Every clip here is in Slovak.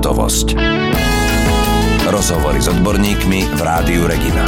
hotovosť. Rozhovory s odborníkmi v Rádiu Regina.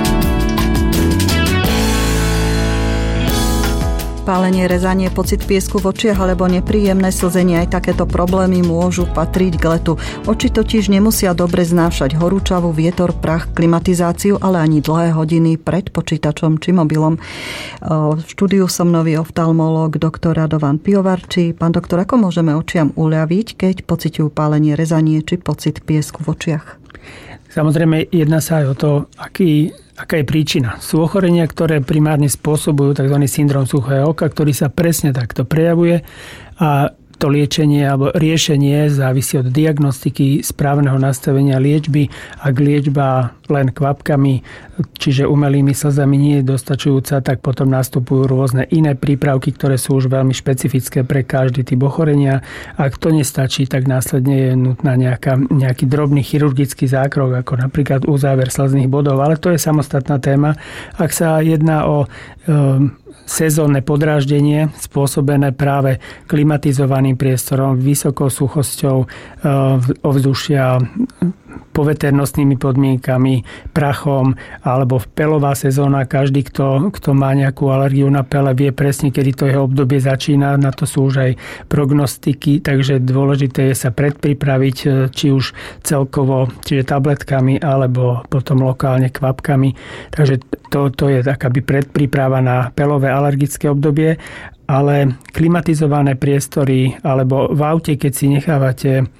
Pálenie, rezanie, pocit piesku v očiach alebo nepríjemné slzenie, aj takéto problémy môžu patriť k letu. Oči totiž nemusia dobre znášať horúčavu, vietor, prach, klimatizáciu, ale ani dlhé hodiny pred počítačom či mobilom. V štúdiu so mnou je oftalmológ doktor Radovan Pivovarčí. Pán doktor, ako môžeme očiam uľaviť, keď pociťujú pálenie, rezanie či pocit piesku v očiach? Samozrejme, jedná sa aj o to, aká je príčina. Sú ochorenia, ktoré primárne spôsobujú tzv. Syndrom suchého oka, ktorý sa presne takto prejavuje a to liečenie alebo riešenie závisí od diagnostiky, správneho nastavenia liečby. Ak liečba len kvapkami, čiže umelými slzami nie je dostačujúca, tak potom nastupujú rôzne iné prípravky, ktoré sú už veľmi špecifické pre každý typ ochorenia. Ak to nestačí, tak následne je nutná nejaký drobný chirurgický zákrok, ako napríklad uzáver slzných bodov, ale to je samostatná téma. Ak sa jedná o sezónne podráždenie spôsobené práve klimatizovaným priestorom, vysokou suchosťou ovzdušia, poveternostnými podmienkami, prachom alebo pelová sezóna. Každý, kto má nejakú alergiu na pele, vie presne, kedy to jeho obdobie začína. Na to sú už aj prognostiky, takže dôležité je sa predpripraviť, či už celkovo, čiže tabletkami alebo potom lokálne kvapkami. Takže to je takáby predpríprava na pelové alergické obdobie. Ale klimatizované priestory alebo v aute, keď si nechávate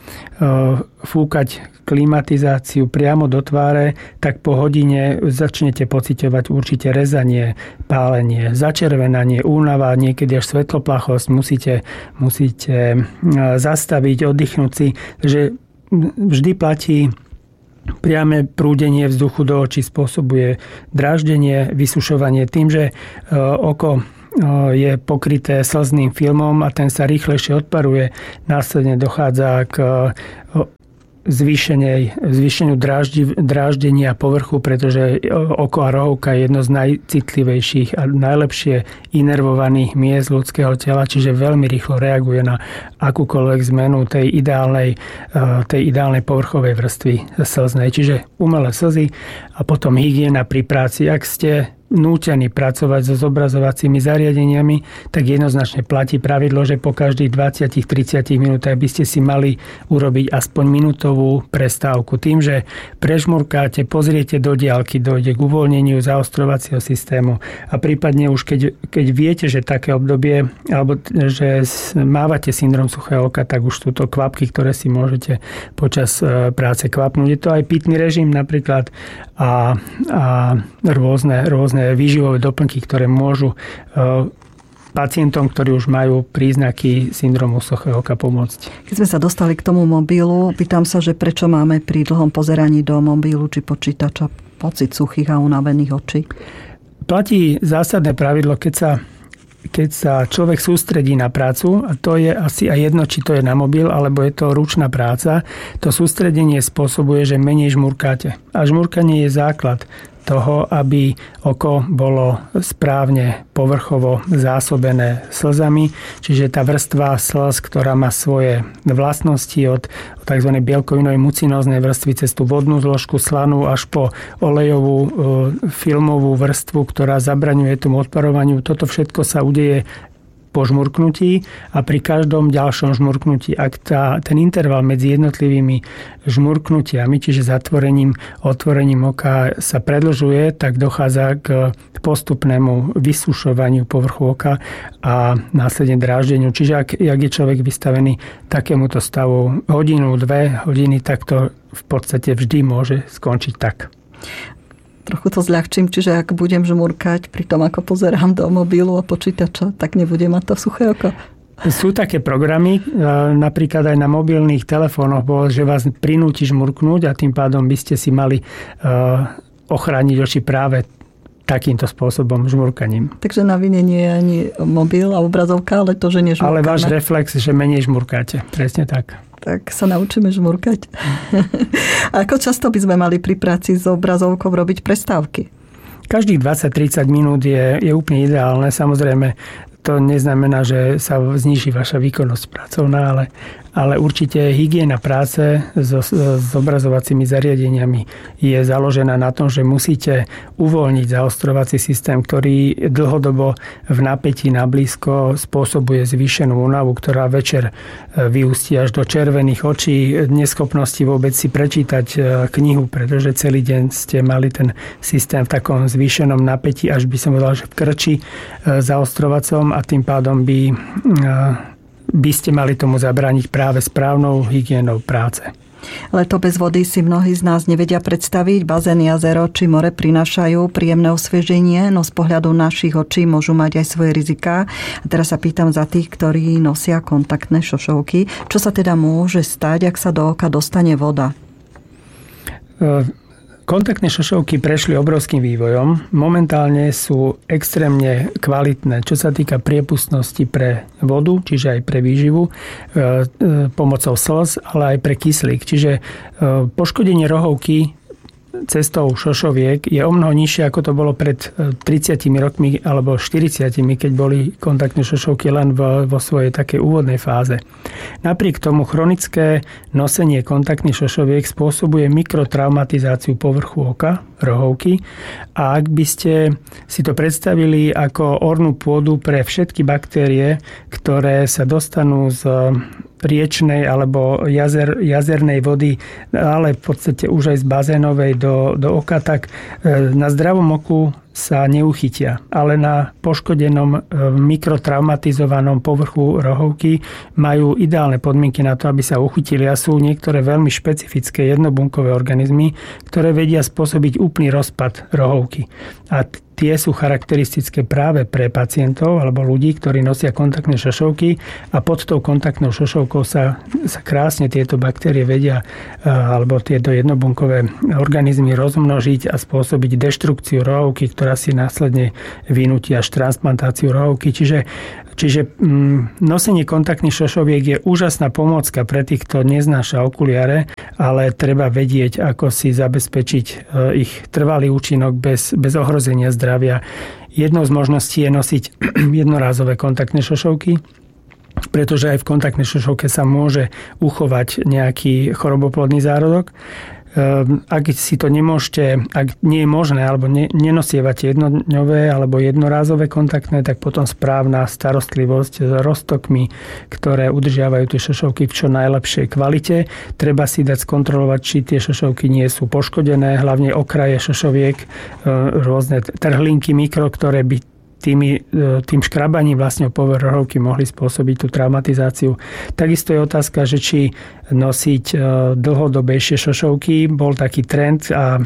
fúkať klimatizáciu priamo do tváre, tak po hodine začnete pociťovať určite rezanie, pálenie, začervenanie, únava, niekedy až svetloplachosť. Musíte zastaviť, oddychnúť si. Takže vždy platí, priame prúdenie vzduchu do očí spôsobuje dráždenie, vysušovanie tým, že oko je pokryté slzným filmom a ten sa rýchlejšie odparuje. Následne dochádza k zvýšeniu dráždenia povrchu, pretože oko a rohovka je jedno z najcitlivejších a najlepšie inervovaných miest ľudského tela, čiže veľmi rýchlo reaguje na akúkoľvek zmenu tej ideálnej povrchovej vrstvy slznej. Čiže umelé slzy a potom hygiena pri práci. Ak ste nútení pracovať so zobrazovacími zariadeniami, tak jednoznačne platí pravidlo, že po každých 20-30 minútach by ste si mali urobiť aspoň minútovú prestávku. Tým, že prežmurkáte, pozriete do diaľky, dojde k uvoľneniu zaostrovacieho systému a prípadne už keď viete, že také obdobie alebo že mávate syndrom suchého oka, tak už sú to kvapky, ktoré si môžete počas práce kvapnúť. Je to aj pitný režim napríklad a rôzne výživové doplnky, ktoré môžu pacientom, ktorí už majú príznaky syndromu suchého oka, pomôcť. Keď sme sa dostali k tomu mobilu, pýtam sa, že prečo máme pri dlhom pozeraní do mobilu či počítača pocit suchých a unavených očí? Platí zásadné pravidlo, keď sa človek sústredí na prácu, a to je asi aj jedno, či to je na mobil, alebo je to ručná práca, to sústredenie spôsobuje, že menej žmurkáte. A žmurkanie je základ toho, aby oko bolo správne povrchovo zásobené slzami. Čiže tá vrstva slz, ktorá má svoje vlastnosti od tzv. Bielkovinovej mucinóznej vrstvy cez tú vodnú zložku slanú až po olejovú filmovú vrstvu, ktorá zabraňuje tomu odparovaniu. Toto všetko sa udeje po žmurknutí a pri každom ďalšom žmurknutí, ak ten interval medzi jednotlivými žmurknutiami, čiže zatvorením, otvorením oka sa predĺžuje, tak dochádza k postupnému vysušovaniu povrchu oka a následne dráždeniu. Čiže ak je človek vystavený takémuto stavu hodinu, 2 hodiny, tak to v podstate vždy môže skončiť tak. Trochu to zľahčím, čiže ak budem žmurkať pri tom, ako pozerám do mobilu a počítača, tak nebudem mať to suché oko. Sú také programy, napríklad aj na mobilných telefónoch, že vás prinúti žmurknúť a tým pádom by ste si mali ochrániť oči práve takýmto spôsobom žmurkaním. Takže na vine nie je ani mobil a obrazovka, ale to, že nežmurkáme. Ale váš reflex, že menej žmurkáte. Presne tak. Tak sa naučíme žmurkať. A ako často by sme mali pri práci s obrazovkou robiť prestávky? Každých 20-30 minút je úplne ideálne. Samozrejme, to neznamená, že sa zníži vaša výkonnosť pracovná, ale určite hygiena práce so zobrazovacími zariadeniami je založená na tom, že musíte uvoľniť zaostrovací systém, ktorý dlhodobo v napätí na blízko spôsobuje zvýšenú únavu, ktorá večer vyústi až do červených očí, neschopnosti vôbec si prečítať knihu, pretože celý deň ste mali ten systém v takom zvýšenom napätí, až by som povedal, že v krči zaostrovacom, a tým pádom by ste mali tomu zabrániť práve správnou hygienou práce. Leto bez vody si mnohí z nás nevedia predstaviť. Bazén, jazero či more prinášajú príjemné osvieženie, no z pohľadu našich očí môžu mať aj svoje riziká. A teraz sa pýtam za tých, ktorí nosia kontaktné šošovky. Čo sa teda môže stať, ak sa do oka dostane voda? Kontaktné šošovky prešli obrovským vývojom. Momentálne sú extrémne kvalitné, čo sa týka priepustnosti pre vodu, čiže aj pre výživu, pomocou slz, ale aj pre kyslík. Čiže poškodenie rohovky cestou šošoviek je omnoho nižšie, ako to bolo pred 30 rokmi alebo 40, keď boli kontaktné šošovky len vo svojej takej úvodnej fáze. Napriek tomu chronické nosenie kontaktných šošoviek spôsobuje mikrotraumatizáciu povrchu oka, rohovky, a ak by ste si to predstavili ako ornú pôdu pre všetky baktérie, ktoré sa dostanú z riečnej alebo jazernej vody, ale v podstate už aj z bazénovej do oka, tak na zdravom oku sa neuchytia, ale na poškodenom mikrotraumatizovanom povrchu rohovky majú ideálne podmienky na to, aby sa uchytili, a sú niektoré veľmi špecifické jednobunkové organizmy, ktoré vedia spôsobiť úplný rozpad rohovky. A tie sú charakteristické práve pre pacientov alebo ľudí, ktorí nosia kontaktné šošovky, a pod tou kontaktnou šošovkou sa krásne tieto baktérie vedia alebo tieto jednobunkové organizmy rozmnožiť a spôsobiť deštrukciu rohovky, ktorá si následne vynúti až transplantáciu rohovky. Čiže nosenie kontaktných šošoviek je úžasná pomôcka pre tých, kto neznáša okuliare, ale treba vedieť, ako si zabezpečiť ich trvalý účinok bez ohrozenia zdravia. Jednou z možností je nosiť jednorázové kontaktné šošovky, pretože aj v kontaktnej šošovke sa môže uchovať nejaký choroboplodný zárodok. Ak si to nemôžete, ak nie je možné, alebo nenosievate jednodňové alebo jednorázové kontaktné, tak potom správna starostlivosť s roztokmi, ktoré udržiavajú tie šošovky v čo najlepšej kvalite. Treba si dať skontrolovať, či tie šošovky nie sú poškodené, hlavne okraje šošoviek, rôzne trhlinky mikro, ktoré by tým škrabaním vlastne o povrch rohovky mohli spôsobiť tú traumatizáciu. Takisto je otázka, že či nosiť dlhodobejšie šošovky. Bol taký trend a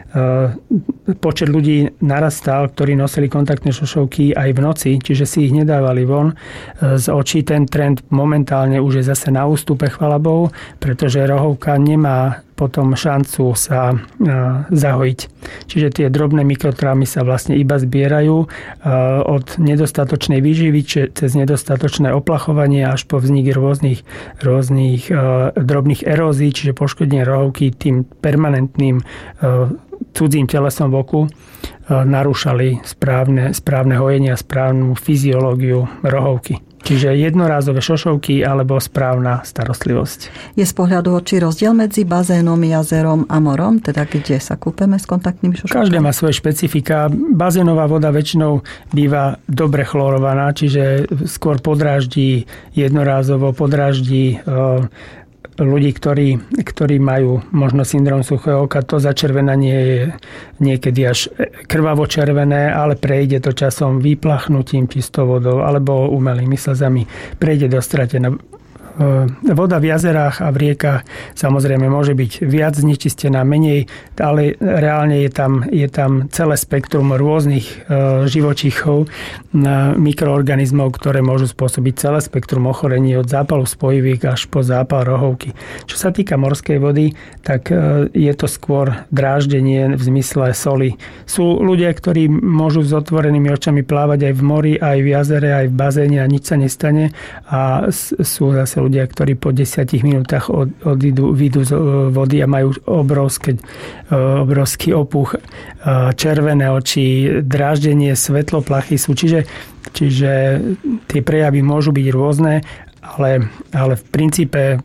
počet ľudí narastal, ktorí nosili kontaktné šošovky aj v noci, čiže si ich nedávali von z očí. Ten trend momentálne už je zase na ústupe, chvála Bohu, pretože rohovka nemá potom šancu sa zahojiť. Čiže tie drobné mikrotraumy sa vlastne iba zbierajú od nedostatočnej výživy cez nedostatočné oplachovanie až po vznik rôznych drobných erózií, čiže poškodenie rohovky tým permanentným cudzím telesom v oku narúšali správne hojenie a správnu fyziológiu rohovky. Čiže jednorázové šošovky alebo správna starostlivosť. Je z pohľadu očí rozdiel medzi bazénom, jazerom a morom? Teda kde sa kúpeme s kontaktnými šošovkami? Každé má svoje špecifika. Bazénová voda väčšinou býva dobre chlorovaná, čiže skôr podráždí jednorázovo, podráždí ľudí, ktorí majú možno syndrom suchého oka. To začervenanie je niekedy až krvavo červené, ale prejde to časom vyplachnutím čistou vodou alebo umelými slzami. Prejde do stratená. Voda v jazerách a v riekach samozrejme môže byť viac znečistená, menej, ale reálne je tam celé spektrum rôznych živočíchov, mikroorganizmov, ktoré môžu spôsobiť celé spektrum ochorení od zápalu spojiviek až po zápal rohovky. Čo sa týka morskej vody, tak je to skôr dráždenie v zmysle soli. Sú ľudia, ktorí môžu s otvorenými očami plávať aj v mori, aj v jazere, aj v bazéne a nič sa nestane, a sú zase ľudia, ktorí po 10 minútach vyjdú z vody a majú obrovský opuch, červené oči, dráždenie, svetloplachy sú. Čiže tie prejavy môžu byť rôzne. ale v princípe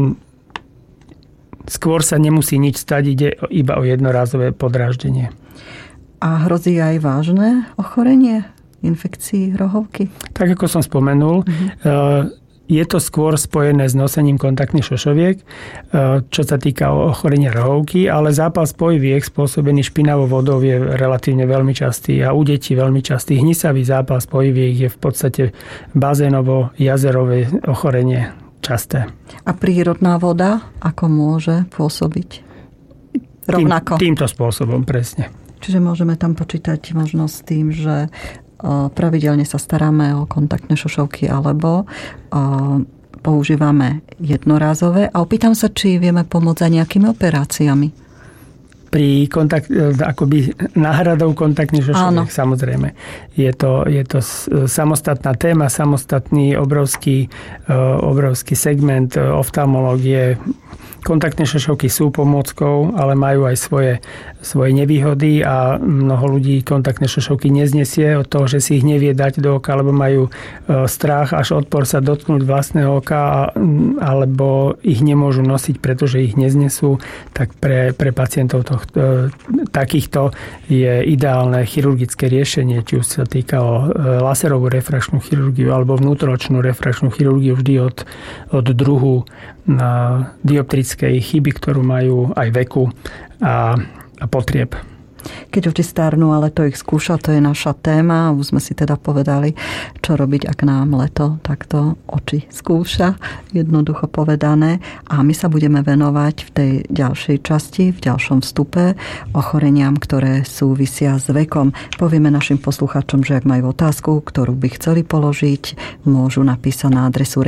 skôr sa nemusí nič stať, ide iba o jednorázové podráždenie. A hrozí aj vážne ochorenie infekcií rohovky? Tak ako som spomenul, je to skôr spojené s nosením kontaktných šošoviek, čo sa týka ochorenia rohovky, ale zápal spojiviek spôsobený špinavou vodou je relatívne veľmi častý a u detí veľmi častý. Hnisavý zápal spojiviek je v podstate bazénovo-jazerové ochorenie časté. A prírodná voda ako môže pôsobiť? Rovnako? Týmto spôsobom, presne. Čiže môžeme tam počítať možno s tým, že pravidelne sa staráme o kontaktné šošovky alebo používame jednorázové. A opýtam sa, či vieme pomôcť aj nejakými operáciami. Pri akoby náhradou kontaktných šošoviek, samozrejme. Je to samostatná téma, samostatný obrovský segment oftalmológie. Kontaktné šošovky sú pomôckou, ale majú aj svoje nevýhody a mnoho ľudí kontaktné šošovky neznesie od toho, že si ich nevie dať do oka, alebo majú strach až odpor sa dotknúť vlastného oka, alebo ich nemôžu nosiť, pretože ich neznesú. Tak pre pacientov takýchto je ideálne chirurgické riešenie, či už sa týka o laserovú refrakčnú chirurgiu alebo vnútoročnú refrakčnú chirurgiu vždy od druhu dioptrickej chyby, ktorú majú aj veku a potrieb. Keď oči starnú, ale to ich skúša, to je naša téma. Už sme si teda povedali, čo robiť, ak nám leto takto oči skúša, jednoducho povedané. A my sa budeme venovať v tej ďalšej časti, v ďalšom vstupe ochoreniam, ktoré súvisia s vekom. Povieme našim poslucháčom, že ak majú otázku, ktorú by chceli položiť, môžu napísať na adresu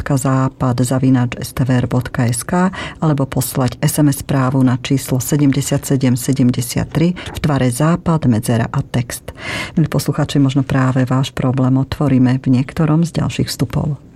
regina.západ@stvr.sk alebo poslať SMS správu na číslo 7773 v tvare západ, medzera a text. Milí poslucháči, možno práve váš problém otvoríme v niektorom z ďalších vstupov.